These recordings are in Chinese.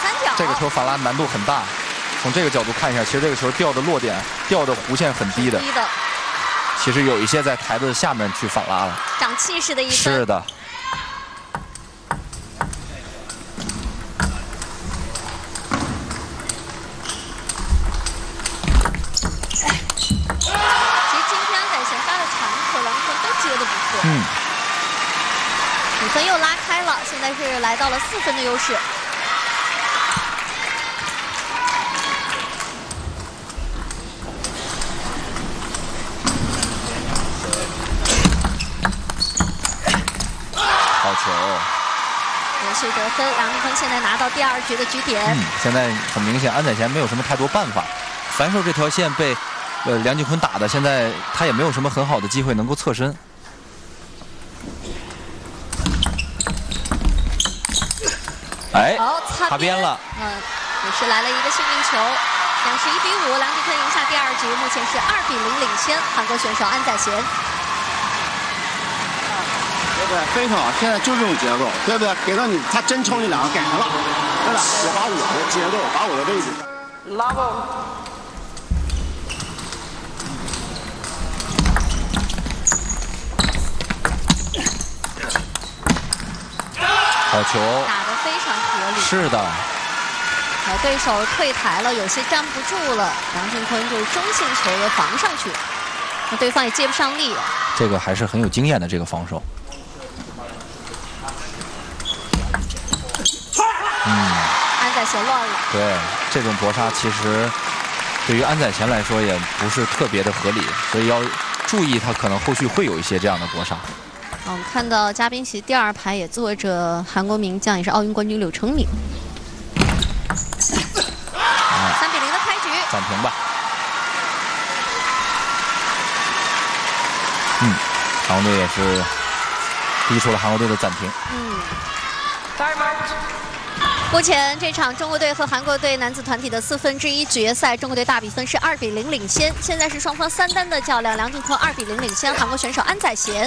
三角。 这个球反拉难度很大。从这个角度看一下，其实这个球掉的落点、掉的弧线很低的。 低的。 其实有一些在台子下面去反拉了。 长气势的一分。 是的。 接的不错，5分又拉开了，现在是来到了4分的优势。 好球， 连续得分，梁靖昆现在拿到第2局的局点。 现在很明显，安宰贤没有什么太多办法，反手这条线被梁靖昆打的，现在他也没有什么很好的机会能够侧身。哎，擦边了。 也是来了一个幸运球。现在是1比5，梁靖昆赢下第2局，目前是2比0领先韩国选手安宰贤。 对不对？非常好，现在就这种节奏，对不对？给到你，他真冲你2个改了，对吧？我把我的节奏，把我的位置拉到。 好球， 打得非常合理。 是的。 对手退台了，有些站不住了，梁靖昆就是中性球也防上去，那对方也接不上力。 这个还是很有经验的这个防守。 安宰贤乱了。 对，这种搏杀其实对于安宰贤来说也不是特别的合理，所以要注意他可能后续会有一些这样的搏杀。 我们看到嘉宾席第2排也坐着韩国名将，也是奥运冠军柳成敏。3比0的开局， 暂停吧。韩国队也是逼出了韩国队的暂停。 目前这场中国队和韩国队男子团体的4分之1决赛，中国队大比分是2比0领先。现在是双方3单的较量，梁靖昆2比0领先韩国选手安宰贤。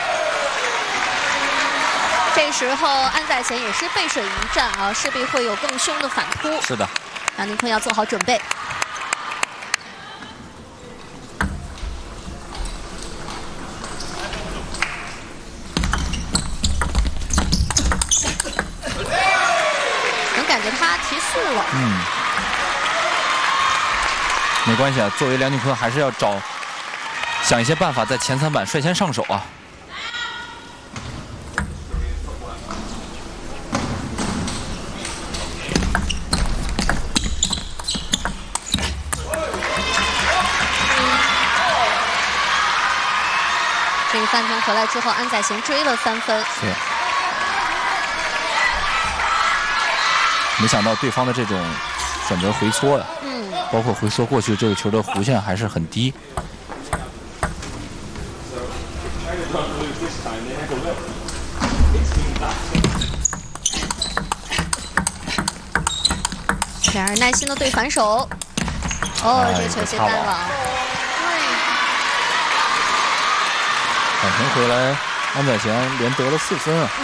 这时候安宰贤也是背水一战啊，势必会有更凶的反扑。 是的， 梁靖昆要做好准备。能感觉他提速了。 没关系啊，作为梁靖昆还是要想一些办法，在前3板率先上手啊。 这个翻腾回来之后，安宰贤追了3分。 是。没想到对方的这种选择回缩呀，包括回缩过去，这个球的弧线还是很低。 两人耐心的对反手。这球接单了。 反停回来，安宰贤连得了4分啊。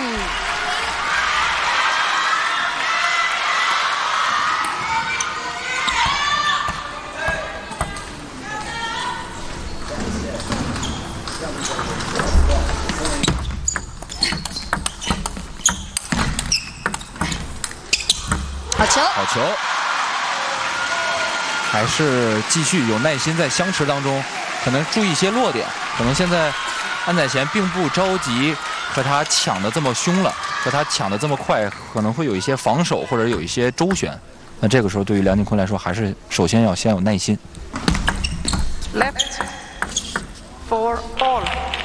好球！ 好球！还是继续有耐心在相持当中，可能注意一些落点。可能现在安宰贤并不着急和他抢的这么凶了，和他抢的这么快，可能会有一些防守或者有一些周旋。那这个时候对于梁靖昆来说，还是首先要先有耐心。 Left for all。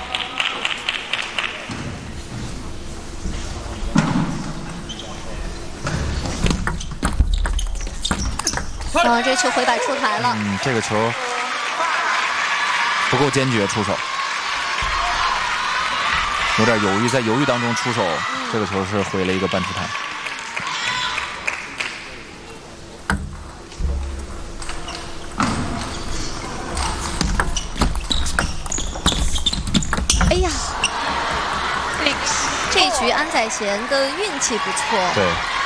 这球回摆出台了。 这个球不够坚决出手，有点犹豫，在犹豫当中出手，这个球是回了一个半出台。 哎呀，这局安宰贤的运气不错。 对。